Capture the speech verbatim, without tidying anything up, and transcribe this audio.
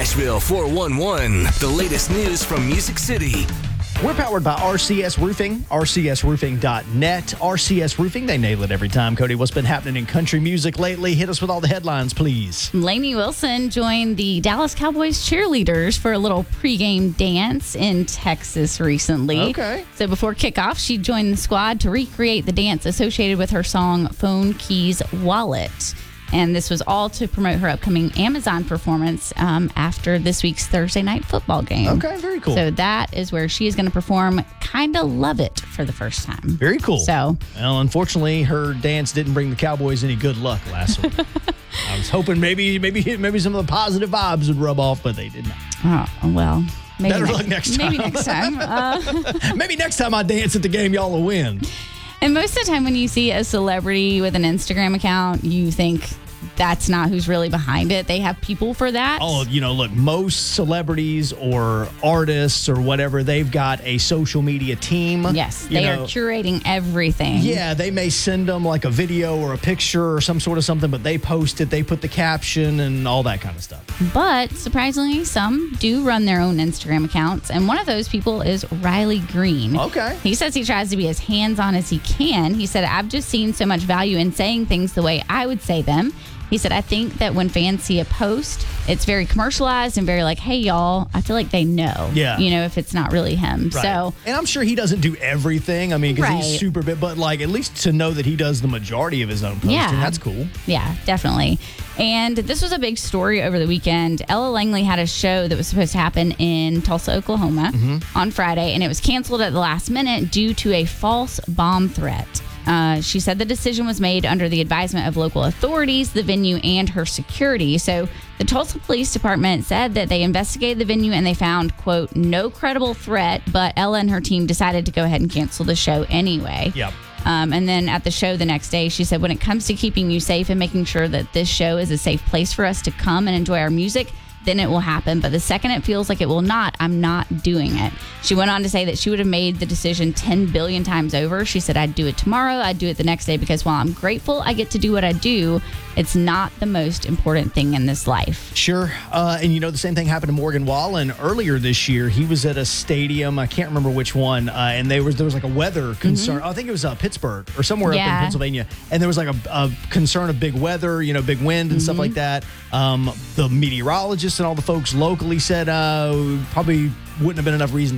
Nashville four one one, the latest news from Music City. We're powered by R C S Roofing, R C S roofing dot net. R C S Roofing, they nail it every time. Cody, what's been happening in country music lately? Hit us with all the headlines, please. Lainey Wilson joined the Dallas Cowboys cheerleaders for a little pregame dance in Texas recently. Okay. So before kickoff, she joined the squad to recreate the dance associated with her song Phone Keys Wallet. And this was all to promote her upcoming Amazon performance um, after this week's Thursday night football game. Okay, very cool. So that is where she is going to perform Kinda Love It for the first time. Very cool. So, well, unfortunately, her dance didn't bring the Cowboys any good luck last week. I was hoping maybe maybe maybe some of the positive vibes would rub off, but they did not. oh, well, maybe Better next, luck next time. Maybe next time. Uh, Maybe next time I dance at the game, y'all will win. And most of the time when you see a celebrity with an Instagram account, you think that's not who's really behind it. They have people for that. Oh, you know, look, most celebrities or artists or whatever, they've got a social media team. Yes, You they know, are curating everything. Yeah, they may send them like a video or a picture or some sort of something, but they post it, they put the caption and all that kind of stuff. But surprisingly, some do run their own Instagram accounts. And one of those people is Riley Green. Okay. He says he tries to be as hands-on as he can. He said, I've just seen so much value in saying things the way I would say them. He said, I think that when fans see a post, it's very commercialized and very like, hey, y'all, I feel like they know. Yeah. You know, if it's not really him. Right. So, and I'm sure he doesn't do everything. I mean, because Right. he's super big, but like at least to know that he does the majority of his own posting, Yeah. that's cool. yeah, definitely. And this was a big story over the weekend. Ella Langley had a show that was supposed to happen in Tulsa, Oklahoma on Friday, and it was canceled at the last minute due to a false bomb threat. Uh, she said the decision was made under the advisement of local authorities, the venue, and her security. So the Tulsa Police Department said that they investigated the venue and they found, quote, no credible threat, but Ella and her team decided to go ahead and cancel the show anyway. Yep. Um, and then at the show the next day, she said, when it comes to keeping you safe and making sure that this show is a safe place for us to come and enjoy our music, then it will happen. But the second it feels like it will not, I'm not doing it. She went on to say that she would have made the decision ten billion times over. She said, I'd do it tomorrow. I'd do it the next day because while I'm grateful I get to do what I do, it's not the most important thing in this life. Sure. Uh, and you know, the same thing happened to Morgan Wallen earlier this year. He was at a stadium. I can't remember which one. Uh, and there was there was like a weather concern. I think it was uh, Pittsburgh or somewhere up Yeah. in Pennsylvania. And there was like a, a concern of big weather, you know, big wind and stuff like that. Um, the meteorologists and all the folks locally said uh, probably wouldn't have been enough reason